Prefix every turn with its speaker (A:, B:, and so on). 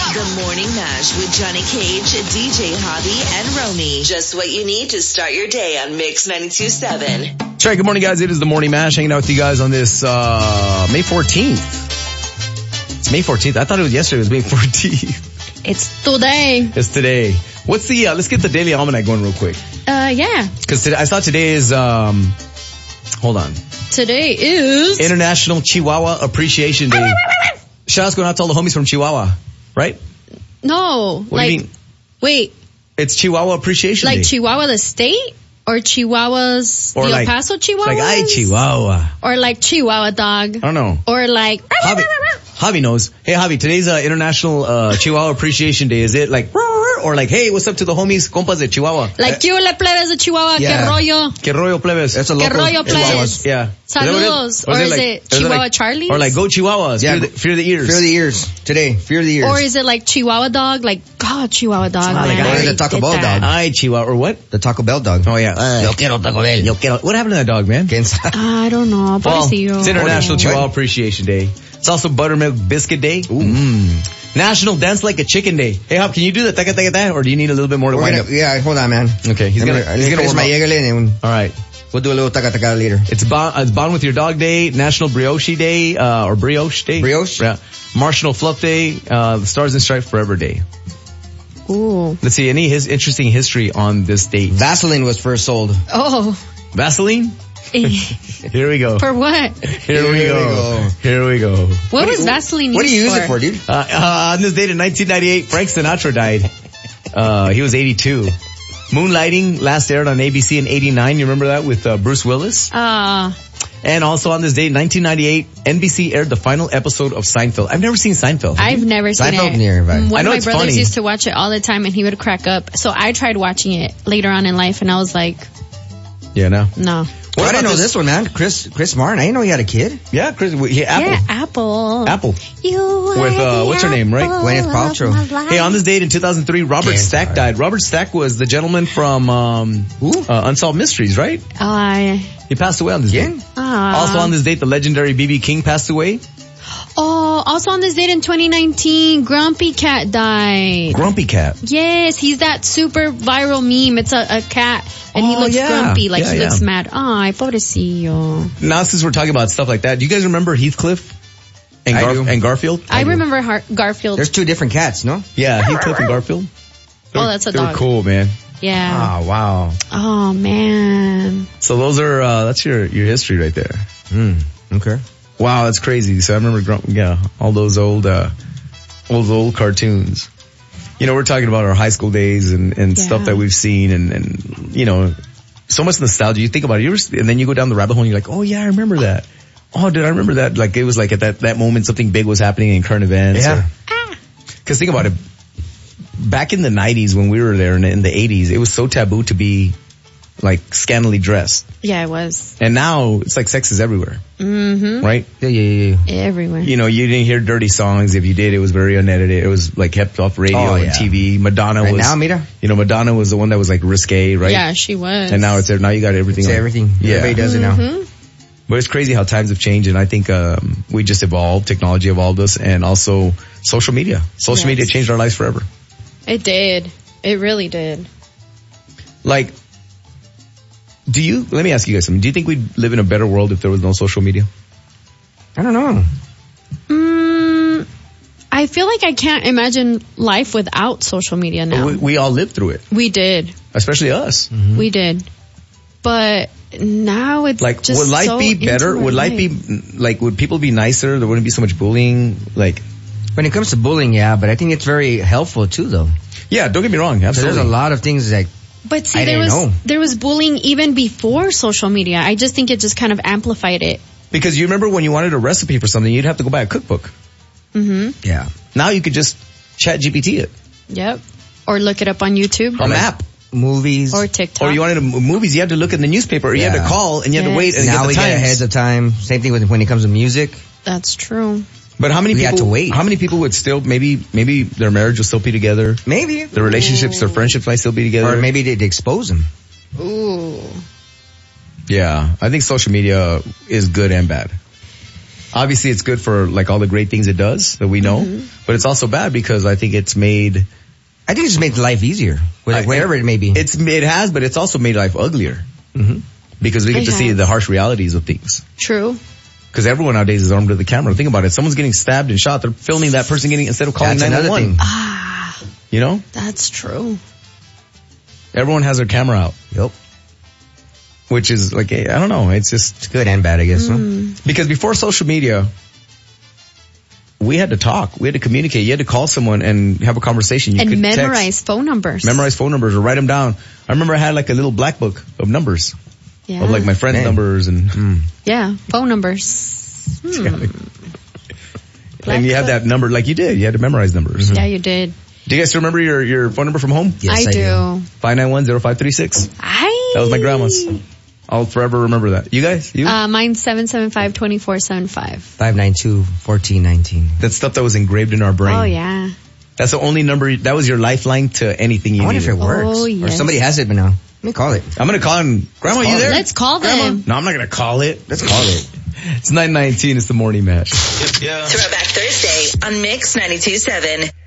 A: The Morning Mash with Johnny Cage, DJ Hobby, and Romy. Just what you need to start your day on Mix 92.7.
B: That's right. Good morning, guys. It is the Morning Mash, hanging out with you guys on this May 14th. It's May 14th. I thought it was yesterday. It was May 14th.
C: It's today.
B: It's today. What's the, let's get the Daily Almanac going real quick.
C: Yeah.
B: Because I thought today is, hold on.
C: Today is
B: International Chihuahua Appreciation Day. Shout-outs going out to all the homies from Chihuahua, right?
C: No.
B: What do you mean?
C: Wait.
B: It's Chihuahua Appreciation Day.
C: Like Chihuahua the state? Or Chihuahuas,
B: or
C: the
B: like,
C: El Paso Chihuahuas?
B: Like, ay, Chihuahua.
C: Or like Chihuahua dog.
B: I don't know.
C: Or like
B: Javi knows. Hey, Javi, today's International Chihuahua Appreciation Day. Is it like, or like, hey, what's up to the homies, compas de Chihuahua?
C: Like, ¿qué ole plebes de Chihuahua?
B: Yeah.
C: ¿Qué rollo?
B: ¿Qué rollo plebes?
D: That's a
C: ¿Qué
D: local
C: rollo plebes?
B: Yeah.
C: Saludos. Or is it Chihuahua Charlie?
B: Or like, go Chihuahuas.
D: Yeah.
B: Fear the ears.
D: Fear the ears. Today. Fear the ears.
C: Or is it like Chihuahua dog? Like, God, Chihuahua dog.
B: Like,
C: man.
D: or the Taco Bell dog.
B: Ay, Chihuahua. Or what?
D: The Taco Bell dog.
B: Oh, yeah.
D: Yo quiero Taco Bell.
B: Yo quiero. What happened to that dog, man?
C: I don't know.
B: Well,
C: Pobrecillo.
B: it's International Chihuahua Appreciation Day. It's also Buttermilk Biscuit Day. National Dance Like a Chicken Day. Hey, Hop, can you do the taka taka taka, or do you need a little bit more to wind up?
D: Yeah, hold on, man.
B: Okay, he's gonna warm up. All right.
D: We'll do a little taka taka later.
B: It's Bond with Your Dog Day, National Brioche Day, or Brioche Day.
D: Brioche?
B: Yeah. Marshmallow Fluff Day, the Stars and Stripes Forever Day.
C: Ooh.
B: Let's see, any interesting history on this date?
D: Vaseline was first sold.
C: Oh.
B: Vaseline? Here we go.
C: For what?
B: Here we go.
C: What was Vaseline used for?
D: What do you use it for, dude?
B: On this date in 1998, Frank Sinatra died. He was 82. Moonlighting last aired on ABC in 89. You remember that with Bruce Willis? And also on this date in 1998, NBC aired the final episode of Seinfeld. I've never seen Seinfeld.
C: I've never seen
D: Seinfeld
C: it.
D: near, right?
C: One
B: I know
C: of my
B: it's
C: brothers
B: funny.
C: used to watch it all the time and he would crack up. So I tried watching it later on in life and I was like,
B: Yeah, no.
C: no.
D: Well, I didn't know this one, man. Chris Martin. I didn't know he had a kid.
B: Yeah, Chris. Yeah, Apple.
C: Yeah, Apple.
B: Apple.
C: You
B: With, what's her name, right?
D: Gwyneth Paltrow.
B: Hey, on this date in 2003, Robert Stack died. Robert Stack was the gentleman from Unsolved Mysteries, right? He passed away on this date. Also on this date, the legendary B.B. King passed away.
C: Oh, also on this date in 2019, Grumpy Cat died.
B: Grumpy Cat.
C: Yes, he's that super viral meme. It's a cat, and he looks grumpy, like he looks mad. Ay, pobrecillo.
B: Now, since we're talking about stuff like that, do you guys remember Heathcliff and Garfield?
C: I remember Garfield.
D: There's two different cats, no?
B: Yeah, Heathcliff and Garfield.
C: That's a
B: They were
C: dog.
B: cool, man.
C: Yeah.
B: Oh, wow.
C: Oh, man.
B: So those are, that's your history right there.
D: Okay.
B: Wow, that's crazy. So I remember, all those old cartoons. You know, we're talking about our high school days and stuff that we've seen and, you know, so much nostalgia. You think about it, and then you go down the rabbit hole and you're like, oh yeah, I remember that. Oh, dude, I remember that. Like it was like at that moment something big was happening in current events.
D: Yeah.
B: Cause think about it. Back in the 90s when we were there in the 80s, it was so taboo to be like scantily dressed.
C: Yeah, it was.
B: And now it's like sex is everywhere. Mm-hmm. Right?
D: Yeah.
C: Everywhere.
B: You know, you didn't hear dirty songs. If you did, it was very unedited. It was like kept off radio and TV. Madonna was.
D: Now, Mira?
B: You know, Madonna was the one that was like risque, right?
C: Yeah, she was.
B: And now it's there. Now you got everything.
D: It's everything.
B: Yeah.
D: Everybody does it now.
B: But it's crazy how times have changed, and I think we just evolved. Technology evolved us, and also social media. Social media changed our lives forever.
C: It did. It really did.
B: Like, let me ask you guys something. Do you think we'd live in a better world if there was no social media?
D: I don't know.
C: I feel like I can't imagine life without social media now.
B: We all lived through it.
C: We did.
B: Especially us.
D: Mm-hmm.
C: We did. But now it's
B: like,
C: just
B: would life
C: so
B: be better?
C: into
B: Would life be, like, would people be nicer? There wouldn't be so much bullying? Like,
D: when it comes to bullying, yeah, but I think it's very helpful too, though.
B: Yeah, don't get me wrong. Absolutely.
D: There's a lot of things that.
C: But see, there was bullying even before social media. I just think it just kind of amplified it.
B: Because you remember when you wanted a recipe for something, you'd have to go buy a cookbook.
C: Mm-hmm.
D: Yeah.
B: Now you could just chat GPT it.
C: Yep. Or look it up on YouTube.
B: A map.
D: Movies.
C: Or TikTok.
B: Or you wanted movies, you had to look in the newspaper, or you had to call, and you had to wait and
D: now
B: get the
D: we
B: times.
D: get ahead of time. Same thing when it comes to music.
C: That's true.
B: But how many
D: we
B: people
D: had to wait?
B: How many people would still maybe their marriage will still be together?
D: Maybe
B: their relationships, their friendships might still be together,
D: or maybe they'd expose them.
C: Ooh.
B: Yeah, I think social media is good and bad. Obviously, it's good for like all the great things it does that we know, but it's also bad because I think it's made.
D: I think it's made life easier, whatever it may be.
B: It has, but it's also made life uglier because we get to see the harsh realities of things.
C: True.
B: Because everyone nowadays is armed to the camera. Think about it. Someone's getting stabbed and shot. They're filming that person instead of calling 911. You know?
C: That's true.
B: Everyone has their camera out.
D: Yep.
B: Which is like, I don't know. It's
D: good and bad, I guess. Huh?
B: Because before social media, we had to talk. We had to communicate. You had to call someone and have a conversation. You
C: could memorize phone numbers.
B: Memorize phone numbers or write them down. I remember I had like a little black book of numbers. Yeah. Of like my friends' numbers and...
C: Yeah, phone numbers.
B: And you had that number like you did. You had to memorize numbers.
C: Yeah, you did.
B: Do you guys still remember your phone number from home?
C: Yes, I do.
B: 591-0536. That was my grandma's. I'll forever remember that. You guys? You?
C: Mine's 775-2475.
D: 592-1419.
B: That's stuff that was engraved in our brain.
C: Oh, yeah.
B: That's the only number, that was your lifeline to anything you needed.
D: I wonder if it works.
C: Oh, yes.
D: Or somebody has it, but now. Let me call it.
B: I'm going to call him. Grandma, you there?
C: Let's call them.
B: Grandma? No, I'm not going to call it.
D: Let's call it.
B: It's 9:19. It's the morning match.
A: Throwback Thursday on Mix 92.7.